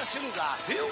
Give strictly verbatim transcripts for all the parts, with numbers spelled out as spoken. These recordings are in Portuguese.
nesse lugar, viu?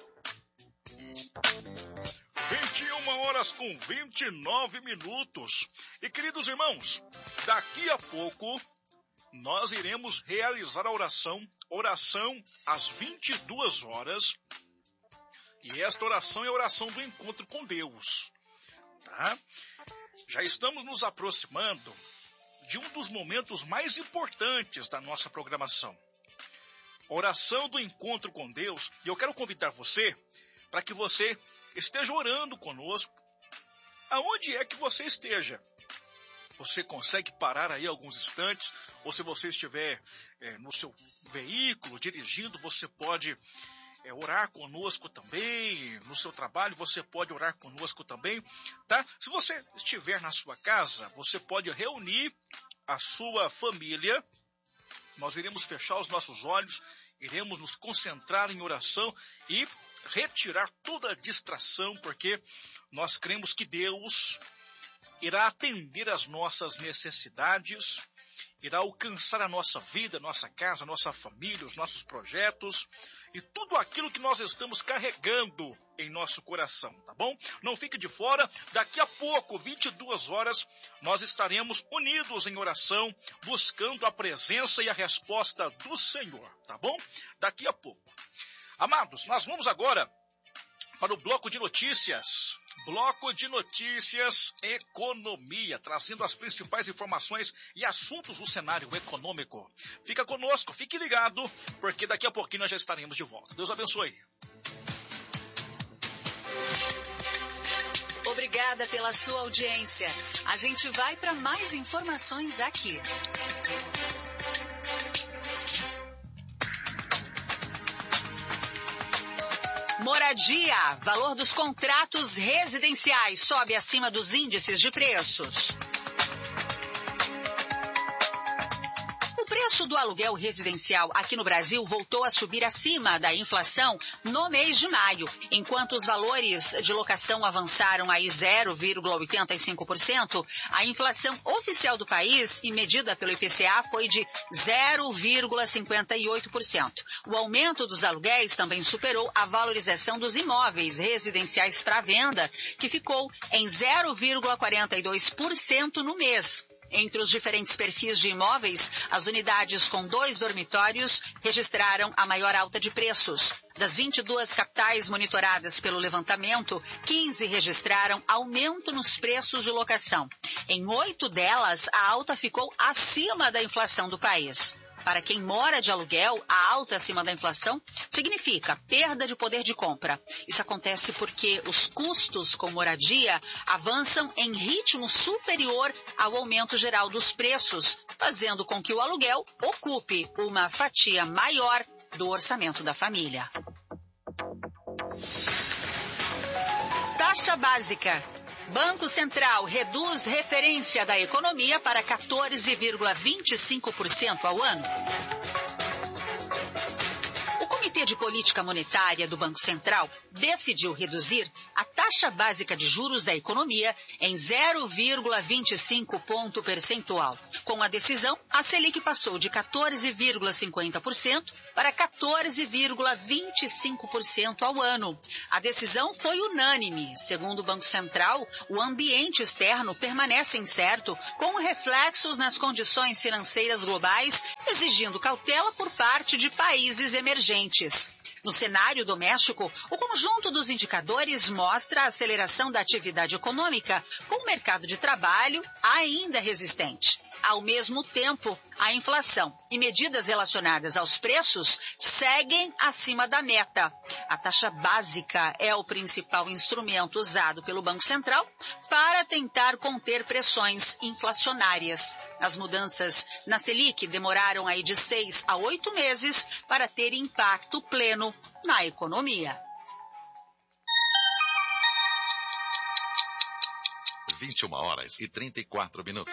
vinte e uma horas com vinte e nove minutos. E queridos irmãos, daqui a pouco nós iremos realizar a oração, oração às vinte e duas horas. E esta oração é a oração do encontro com Deus. Tá? Já estamos nos aproximando de um dos momentos mais importantes da nossa programação. Oração do encontro com Deus. E eu quero convidar você para que você esteja orando conosco. Aonde é que você esteja? Você consegue parar aí alguns instantes? Ou se você estiver é, no seu veículo dirigindo, você pode é, orar conosco também. No seu trabalho, você pode orar conosco também. Tá? Se você estiver na sua casa, você pode reunir a sua família. Nós iremos fechar os nossos olhos, iremos nos concentrar em oração e retirar toda a distração, porque nós cremos que Deus irá atender às nossas necessidades, irá alcançar a nossa vida, a nossa casa, a nossa família, os nossos projetos e tudo aquilo que nós estamos carregando em nosso coração, tá bom? Não fique de fora, daqui a pouco, vinte e duas horas, nós estaremos unidos em oração, buscando a presença e a resposta do Senhor, tá bom? Daqui a pouco. Amados, nós vamos agora para o bloco de notícias. Bloco de notícias economia, trazendo as principais informações e assuntos do cenário econômico. Fica conosco, fique ligado, porque daqui a pouquinho nós já estaremos de volta. Deus abençoe. Obrigada pela sua audiência. A gente vai para mais informações aqui. Moradia, valor dos contratos residenciais sobe acima dos índices de preços. O preço do aluguel residencial aqui no Brasil voltou a subir acima da inflação no mês de maio, enquanto os valores de locação avançaram aí zero vírgula oitenta e cinco por cento, a inflação oficial do país, e medida pelo I P C A, foi de zero vírgula cinquenta e oito por cento. O aumento dos aluguéis também superou a valorização dos imóveis residenciais para venda, que ficou em zero vírgula quarenta e dois por cento no mês. Entre os diferentes perfis de imóveis, as unidades com dois dormitórios registraram a maior alta de preços. Das vinte e duas capitais monitoradas pelo levantamento, quinze registraram aumento nos preços de locação. Em oito delas, a alta ficou acima da inflação do país. Para quem mora de aluguel, a alta acima da inflação significa perda de poder de compra. Isso acontece porque os custos com moradia avançam em ritmo superior ao aumento geral dos preços, fazendo com que o aluguel ocupe uma fatia maior do orçamento da família. Taxa básica. Banco Central reduz referência da economia para quatorze vírgula vinte e cinco por cento ao ano. O Comitê de Política Monetária do Banco Central decidiu reduzir a taxa básica de juros da economia em zero vírgula vinte e cinco ponto percentual. Com a decisão, a Selic passou de quatorze vírgula cinquenta por cento para quatorze vírgula vinte e cinco por cento ao ano. A decisão foi unânime. Segundo o Banco Central, o ambiente externo permanece incerto, com reflexos nas condições financeiras globais, exigindo cautela por parte de países emergentes. No cenário doméstico, o conjunto dos indicadores mostra a aceleração da atividade econômica, com o mercado de trabalho ainda resistente. Ao mesmo tempo, a inflação e medidas relacionadas aos preços seguem acima da meta. A taxa básica é o principal instrumento usado pelo Banco Central para tentar conter pressões inflacionárias. As mudanças na Selic demoraram aí de seis a oito meses para ter impacto pleno na economia. vinte e uma horas e trinta e quatro minutos.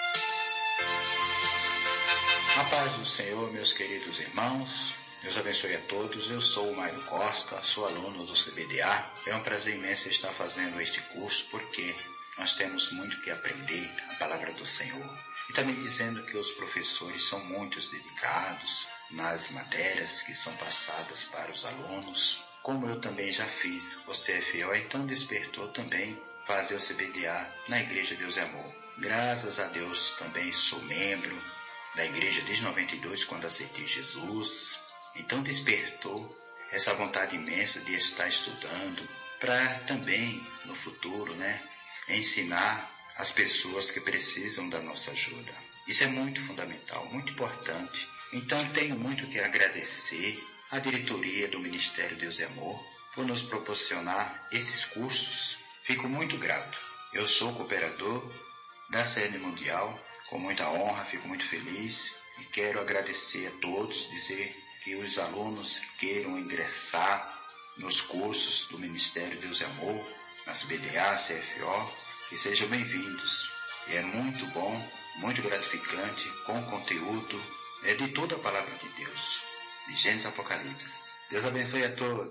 A paz do Senhor, meus queridos irmãos. Deus abençoe a todos. Eu sou o Mário Costa, sou aluno do C B D A. É um prazer imenso estar fazendo este curso, porque nós temos muito que aprender a palavra do Senhor. E também dizendo que os professores são muito dedicados, nas matérias que são passadas para os alunos, como eu também já fiz o C F O, então despertou também fazer o C B D A na Igreja Deus é Amor. Graças a Deus também sou membro da igreja desde noventa e dois, quando aceitei Jesus. Então despertou essa vontade imensa de estar estudando para também, no futuro, né, ensinar as pessoas que precisam da nossa ajuda. Isso é muito fundamental, muito importante. Então tenho muito que agradecer à diretoria do Ministério Deus é Amor por nos proporcionar esses cursos. Fico muito grato. Eu sou cooperador da C N Mundial, com muita honra, fico muito feliz e quero agradecer a todos, dizer que os alunos que queiram ingressar nos cursos do Ministério Deus é Amor, na C B D A, C F O, que sejam bem-vindos. E é muito bom, muito gratificante, com conteúdo é de toda a palavra de Deus, de Gênesis a Apocalipse. Deus abençoe a todos.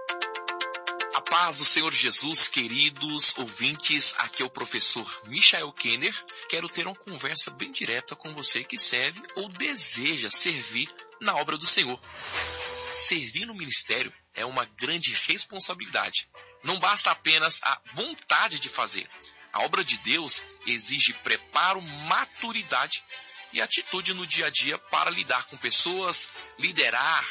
A paz do Senhor Jesus, queridos ouvintes, aqui é o professor Michael Kenner. Quero ter uma conversa bem direta com você que serve ou deseja servir na obra do Senhor. Servir no ministério é uma grande responsabilidade. Não basta apenas a vontade de fazer. A obra de Deus exige preparo, maturidade e atitude no dia a dia para lidar com pessoas, liderar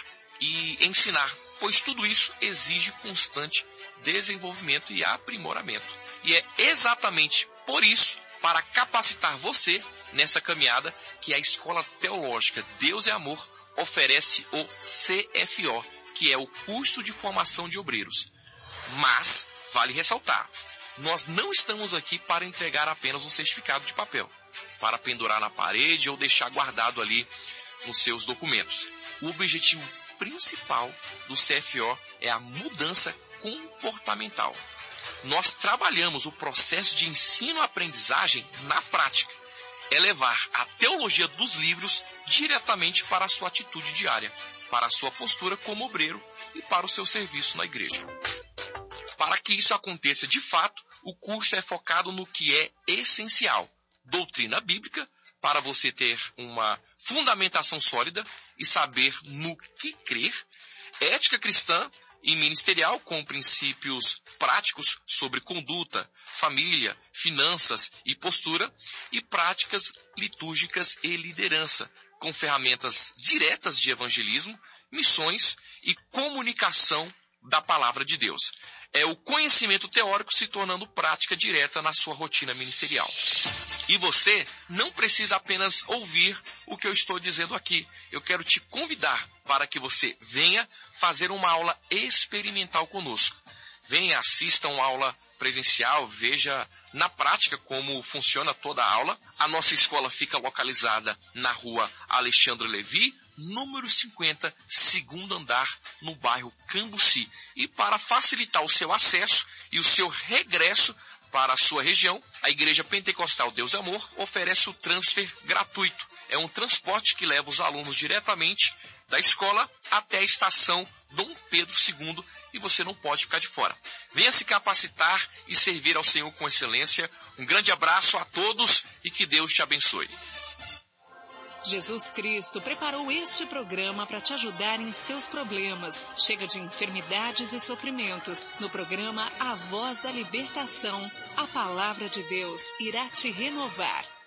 e ensinar, pois tudo isso exige constante desenvolvimento e aprimoramento. E é exatamente por isso, para capacitar você nessa caminhada, que a Escola Teológica Deus é Amor oferece o C F O, que é o curso de formação de obreiros. Mas, vale ressaltar, nós não estamos aqui para entregar apenas um certificado de papel, para pendurar na parede ou deixar guardado ali nos seus documentos. O objetivo principal do C F O é a mudança comportamental. Nós trabalhamos o processo de ensino-aprendizagem na prática. É levar a teologia dos livros diretamente para a sua atitude diária, para a sua postura como obreiro e para o seu serviço na igreja. Para que isso aconteça de fato, o curso é focado no que é essencial: doutrina bíblica, para você ter uma fundamentação sólida e saber no que crer, ética cristã e ministerial, com princípios práticos sobre conduta, família, finanças e postura, e práticas litúrgicas e liderança, com ferramentas diretas de evangelismo, missões e comunicação da palavra de Deus. É o conhecimento teórico se tornando prática direta na sua rotina ministerial. E você não precisa apenas ouvir o que eu estou dizendo aqui. Eu quero te convidar para que você venha fazer uma aula experimental conosco. Venha, assista uma aula presencial, veja na prática como funciona toda a aula. A nossa escola fica localizada na rua Alexandre Levi, número cinquenta, segundo andar, no bairro Cambuci. E para facilitar o seu acesso e o seu regresso para a sua região, a Igreja Pentecostal Deus é Amor oferece o transfer gratuito. É um transporte que leva os alunos diretamente da escola até a estação Dom Pedro segundo, e você não pode ficar de fora. Venha se capacitar e servir ao Senhor com excelência. Um grande abraço a todos e que Deus te abençoe. Jesus Cristo preparou este programa para te ajudar em seus problemas. Chega de enfermidades e sofrimentos. No programa A Voz da Libertação, a palavra de Deus irá te renovar.